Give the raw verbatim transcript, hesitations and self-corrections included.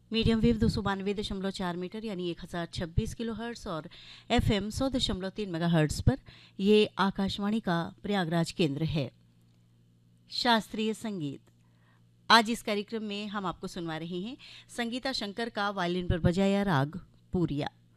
Medium wave दो सौ बानवे दशमलव चार मीटर यानी एक हज़ार छब्बीस किलो हर्ट्स और एफ एम सौ दशमलव तीन मेगा हर्ट्स पर ये आकाशवाणी का प्रयागराज केंद्र है। शास्त्रीय संगीत। आज इस कार्यक्रम में हम आपको सुनवा रहे हैं संगीता शंकर का वायलिन पर बजाया राग पूरिया।